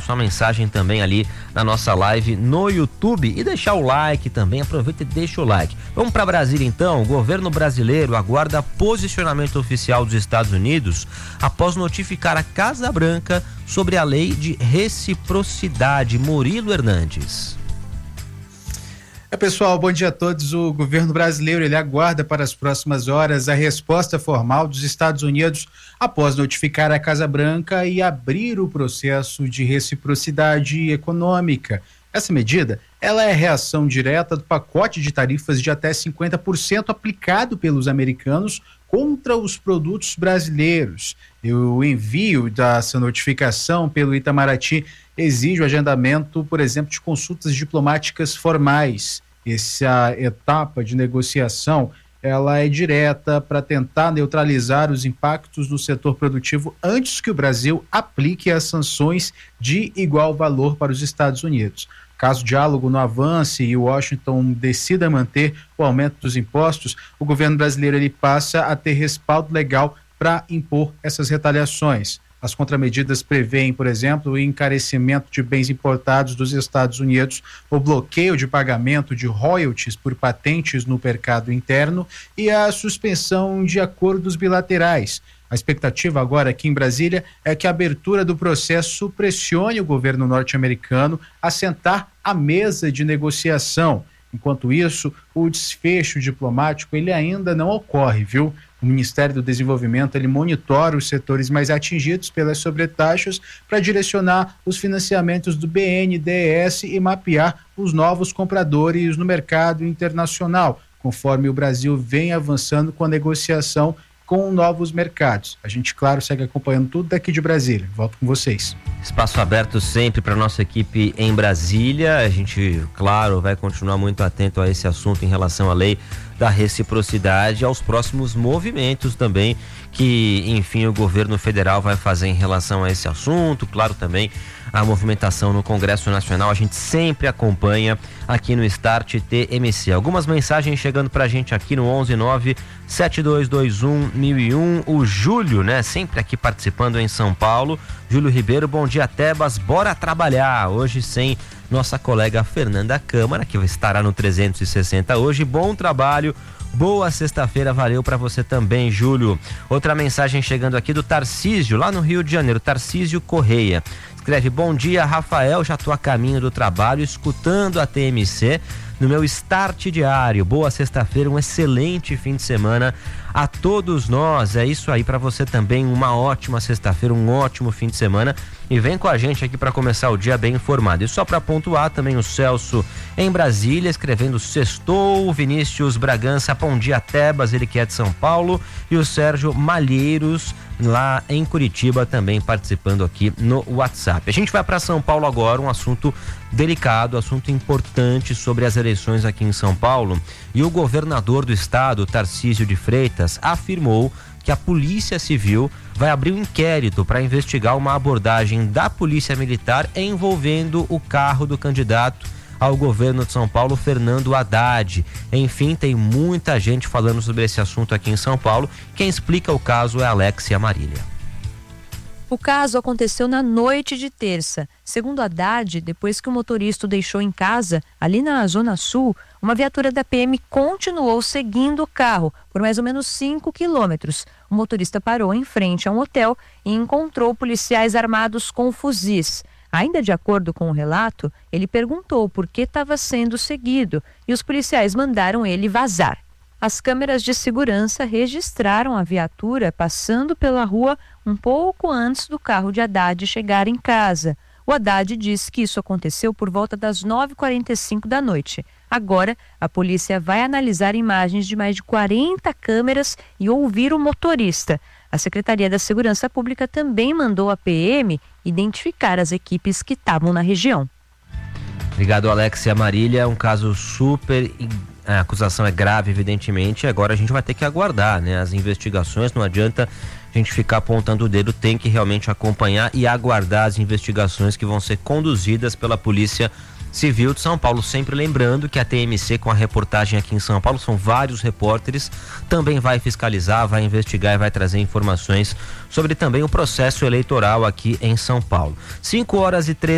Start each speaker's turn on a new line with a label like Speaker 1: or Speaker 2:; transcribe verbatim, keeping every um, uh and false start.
Speaker 1: sua mensagem também ali na nossa live no YouTube e deixar o like também, aproveita e deixa o like. Vamos para Brasília então. O governo brasileiro aguarda posicionamento oficial dos Estados Unidos após notificar a Casa Branca sobre a lei de reciprocidade. Murilo Hernandes.
Speaker 2: É, pessoal, bom dia a todos. O governo brasileiro ele aguarda para as próximas horas a resposta formal dos Estados Unidos após notificar a Casa Branca e abrir o processo de reciprocidade econômica. Essa medida, ela é reação direta do pacote de tarifas de até cinquenta por cento aplicado pelos americanos contra os produtos brasileiros. E o envio dessa notificação pelo Itamaraty exige o agendamento, por exemplo, de consultas diplomáticas formais. Essa etapa de negociação, ela é direta para tentar neutralizar os impactos no setor produtivo antes que o Brasil aplique as sanções de igual valor para os Estados Unidos. Caso o diálogo não avance e Washington decida manter o aumento dos impostos, o governo brasileiro ele passa a ter respaldo legal para impor essas retaliações. As contramedidas prevêem, por exemplo, o encarecimento de bens importados dos Estados Unidos, o bloqueio de pagamento de royalties por patentes no mercado interno e a suspensão de acordos bilaterais. A expectativa agora aqui em Brasília é que a abertura do processo pressione o governo norte-americano a sentar à mesa de negociação. Enquanto isso, o desfecho diplomático ele ainda não ocorre, viu? O Ministério do Desenvolvimento ele monitora os setores mais atingidos pelas sobretaxas para direcionar os financiamentos do B N D E S e mapear os novos compradores no mercado internacional, conforme o Brasil vem avançando com a negociação com novos mercados. A gente, claro, segue acompanhando tudo daqui de Brasília. Volto com vocês.
Speaker 1: Espaço aberto sempre para nossa equipe em Brasília. A gente, claro, vai continuar muito atento a esse assunto em relação à lei da reciprocidade, aos próximos movimentos também que, enfim, o governo federal vai fazer em relação a esse assunto. Claro, também a movimentação no Congresso Nacional, a gente sempre acompanha aqui no Start T M C. Algumas mensagens chegando pra gente aqui no onze nove sete dois dois um mil e um. O Júlio, né, sempre aqui participando em São Paulo. Júlio Ribeiro, bom dia, Tebas, bora trabalhar. Hoje sem nossa colega Fernanda Câmara, que estará no trezentos e sessenta hoje. Bom trabalho. Boa sexta-feira, valeu pra você também, Júlio. Outra mensagem chegando aqui do Tarcísio, lá no Rio de Janeiro, Tarcísio Correia. Escreve, bom dia, Rafael, já tô a caminho do trabalho, escutando a T M C no meu start diário. Boa sexta-feira, um excelente fim de semana a todos nós. É isso aí para você também, uma ótima sexta-feira, um ótimo fim de semana. E vem com a gente aqui para começar o dia bem informado. E só para pontuar também o Celso em Brasília, escrevendo sextou, Vinícius Bragança, bom dia, Tebas, ele que é de São Paulo, e o Sérgio Malheiros lá em Curitiba também participando aqui no WhatsApp. A gente vai para São Paulo agora, um assunto delicado, assunto importante sobre as eleições aqui em São Paulo, e o governador do estado, Tarcísio de Freitas, afirmou que a Polícia Civil vai abrir um inquérito para investigar uma abordagem da Polícia Militar envolvendo o carro do candidato ao governo de São Paulo, Fernando Haddad. Enfim, tem muita gente falando sobre esse assunto aqui em São Paulo. Quem explica o caso é Alexia Marília.
Speaker 3: O caso aconteceu na noite de terça. Segundo Haddad, depois que o motorista o deixou em casa, ali na Zona Sul, uma viatura da P M continuou seguindo o carro por mais ou menos cinco quilômetros. O motorista parou em frente a um hotel e encontrou policiais armados com fuzis. Ainda de acordo com o relato, ele perguntou por que estava sendo seguido e os policiais mandaram ele vazar. As câmeras de segurança registraram a viatura passando pela rua um pouco antes do carro de Haddad chegar em casa. O Haddad disse que isso aconteceu por volta das nove e quarenta e cinco da noite. Agora, a polícia vai analisar imagens de mais de quarenta câmeras e ouvir o motorista. A Secretaria da Segurança Pública também mandou a P M identificar as equipes que estavam na região.
Speaker 1: Obrigado, Alexia Marília. Um caso super... A acusação é grave, evidentemente. Agora a gente vai ter que aguardar, né, as investigações. Não adianta a gente ficar apontando o dedo, tem que realmente acompanhar e aguardar as investigações que vão ser conduzidas pela Polícia Civil de São Paulo. Sempre lembrando que a T M C, com a reportagem aqui em São Paulo, são vários repórteres, também vai fiscalizar, vai investigar e vai trazer informações sobre também o processo eleitoral aqui em São Paulo. cinco horas e três